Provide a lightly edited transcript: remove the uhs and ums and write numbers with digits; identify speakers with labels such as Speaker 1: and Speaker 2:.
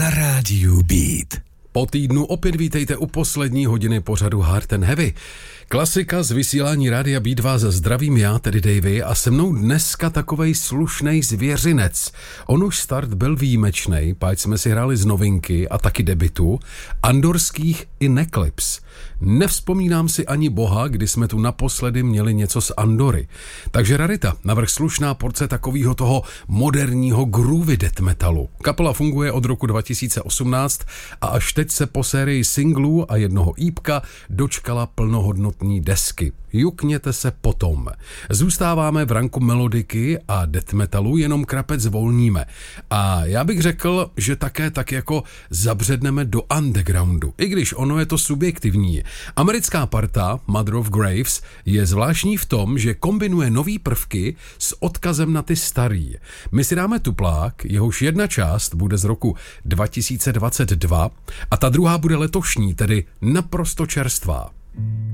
Speaker 1: na rádiu Beat.
Speaker 2: Po týdnu opět vítejte u poslední hodiny pořadu Hard and Heavy. Klasika z vysílání Rádia Beat vás zdravím já, tedy Davey, a se mnou dneska takovej slušnej zvěřinec. On už start byl výjimečnej, páč jsme si hráli z novinky a taky debitu, andorských i Neclips. Nevzpomínám si ani boha, kdy jsme tu naposledy měli něco z Andory. Takže rarita, navrch slušná porce takového toho moderního groovy death metalu. Kapela funguje od roku 2018 a až teď se po sérii singlů a jednoho ípka dočkala plnohodnotní desky. Jukněte se potom. Zůstáváme v ranku melodiky a death metalu, jenom krapec zvolníme. A já bych řekl, že také tak jako zabředneme do undergroundu, i když ono je to subjektivní. Americká parta Mother of Graves je zvláštní v tom, že kombinuje nový prvky s odkazem na ty starý. My si dáme tuplák, jehož jedna část bude z roku 2022 a ta druhá bude letošní, tedy naprosto čerstvá.